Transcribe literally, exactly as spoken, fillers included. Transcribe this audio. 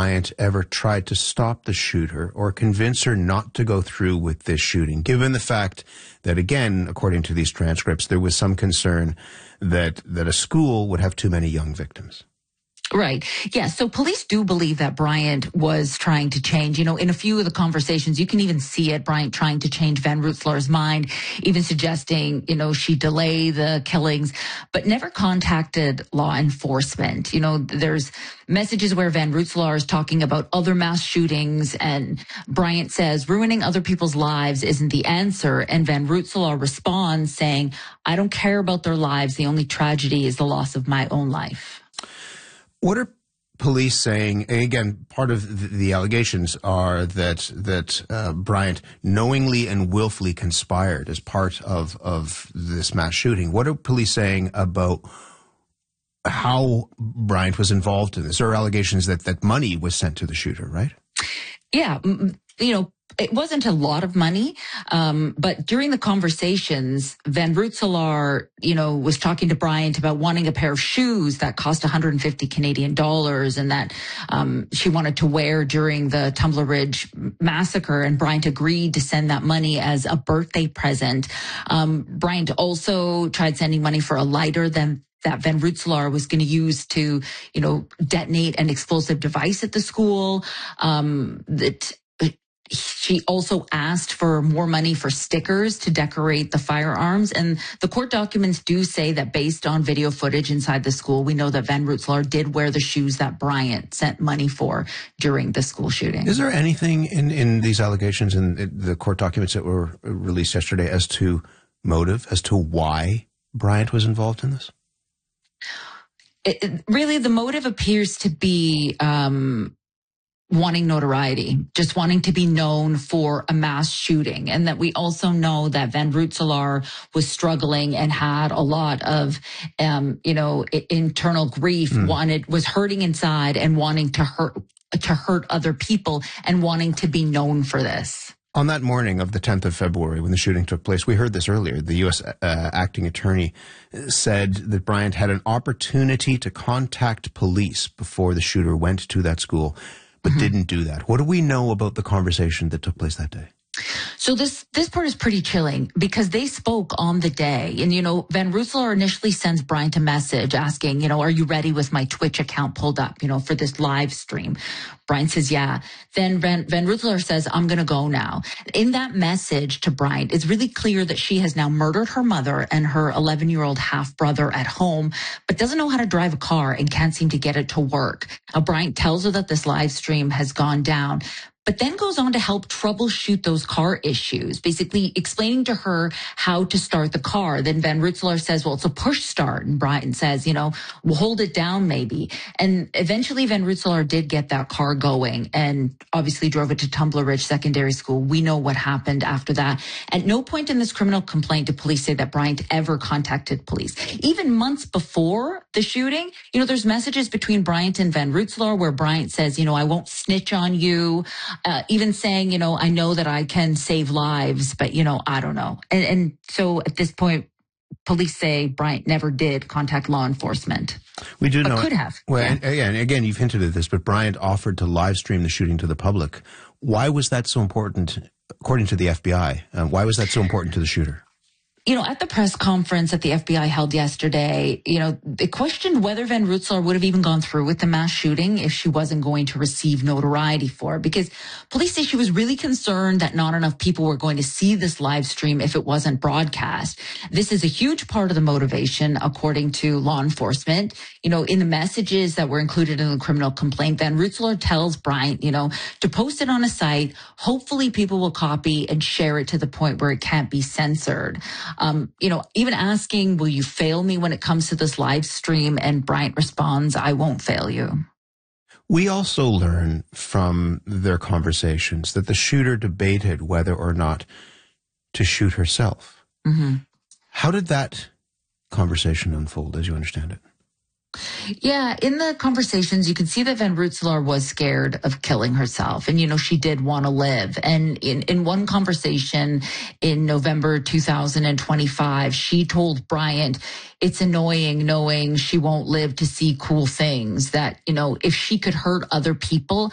Bryant ever tried to stop the shooter or convince her not to go through with this shooting, given the fact that, again, according to these transcripts, there was some concern that, that a school would have too many young victims? Right. Yeah. So police do believe that Bryant was trying to change. You know, in a few of the conversations, you can even see it, Bryant trying to change Van Rootselaar's mind, even suggesting, you know, she delay the killings, but never contacted law enforcement. You know, there's messages where Van Rootselaar is talking about other mass shootings, and Bryant says ruining other people's lives isn't the answer. And Van Rootselaar responds saying, I don't care about their lives. The only tragedy is the loss of my own life. What are police saying? And again, part of the allegations are that that uh, Bryant knowingly and willfully conspired as part of, of this mass shooting. What are police saying about how Bryant was involved in this? There are allegations that, that money was sent to the shooter, right? Yeah. You know, it wasn't a lot of money, um, but during the conversations, Van Rootselaar, you know, was talking to Bryant about wanting a pair of shoes that cost one hundred fifty Canadian dollars and that um, she wanted to wear during the Tumbler Ridge massacre. And Bryant agreed to send that money as a birthday present. Um, Bryant also tried sending money for a lighter than that Van Rootselaar was going to use to, you know, detonate an explosive device at the school. Um, that she also asked for more money for stickers to decorate the firearms. And the court documents do say that based on video footage inside the school, we know that Van Rootselaar did wear the shoes that Bryant sent money for during the school shooting. Is there anything in, in these allegations and the court documents that were released yesterday as to motive, as to why Bryant was involved in this? It, it, really, the motive appears to be um, wanting notoriety, just wanting to be known for a mass shooting. And that we also know that Van Rootselaar was struggling and had a lot of, um, you know, I- internal grief, mm. wanted, was hurting inside and wanting to hurt, to hurt other people and wanting to be known for this. On that morning of the tenth of February, when the shooting took place, we heard this earlier. The U S uh, acting attorney said that Bryant had an opportunity to contact police before the shooter went to that school, but mm-hmm. didn't do that. What do we know about the conversation that took place that day? So this, this part is pretty chilling because they spoke on the day. And, you know, Van Rootselaar initially sends Bryant a message asking, you know, are you ready with my Twitch account pulled up, you know, for this live stream? Bryant says, yeah. Then Van, Van Rootselaar says, I'm going to go now. In that message to Bryant, it's really clear that she has now murdered her mother and her eleven-year-old half-brother at home, but doesn't know how to drive a car and can't seem to get it to work. Now, Bryant tells her that this live stream has gone down, but then goes on to help troubleshoot those car issues, basically explaining to her how to start the car. Then Van Rootselaar says, well, it's a push start. And Bryant says, you know, we'll hold it down maybe. And eventually Van Rootselaar did get that car going and obviously drove it to Tumbler Ridge Secondary School. We know what happened after that. At no point in this criminal complaint did police say that Bryant ever contacted police. Even months before the shooting, you know, there's messages between Bryant and Van Rootselaar where Bryant says, you know, I won't snitch on you. Uh, even saying, you know, I know that I can save lives, but, you know, I don't know. And, and so at this point, police say Bryant never did contact law enforcement. We do know. Could have. Well, yeah. and again, again, you've hinted at this, but Bryant offered to live stream the shooting to the public. Why was that so important, according to the F B I? Uh, why was that so important to the shooter? You know, at the press conference that the F B I held yesterday, you know, they questioned whether Van Rootselaar would have even gone through with the mass shooting if she wasn't going to receive notoriety for it. Because police say she was really concerned that not enough people were going to see this live stream if it wasn't broadcast. This is a huge part of the motivation, according to law enforcement. You know, in the messages that were included in the criminal complaint, Van Rootselaar tells Bryant, you know, to post it on a site. Hopefully people will copy and share it to the point where it can't be censored. Um, you know, even asking, will you fail me when it comes to this live stream? And Bryant responds, I won't fail you. We also learn from their conversations that the shooter debated whether or not to shoot herself. Mm-hmm. How did that conversation unfold, as you understand it? Yeah, in the conversations, you can see that Van Rootselaar was scared of killing herself. And, you know, she did want to live. And in, in one conversation in November two thousand twenty-five, she told Bryant, it's annoying knowing she won't live to see cool things, that, you know, if she could hurt other people,